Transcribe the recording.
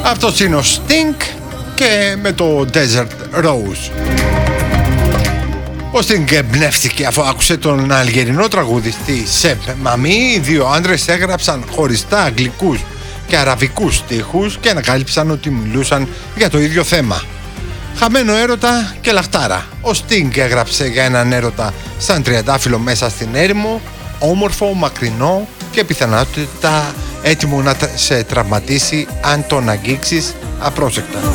Αυτός είναι ο Sting και με το Desert Rose. Ο Sting εμπνεύστηκε αφού άκουσε τον αλγερινό τραγουδιστή Σεπ Μαμί. Οι δύο άντρες έγραψαν χωριστά αγγλικούς και αραβικούς στίχους και ανακάλυψαν ότι μιλούσαν για το ίδιο θέμα. Χαμένο έρωτα και λαχτάρα. Ο Sting έγραψε για έναν έρωτα σαν τριαντάφυλλο μέσα στην έρημο, όμορφο, μακρινό και πιθανότητα έτοιμο να σε τραυματίσει αν τον αγγίξεις απρόσεκτα.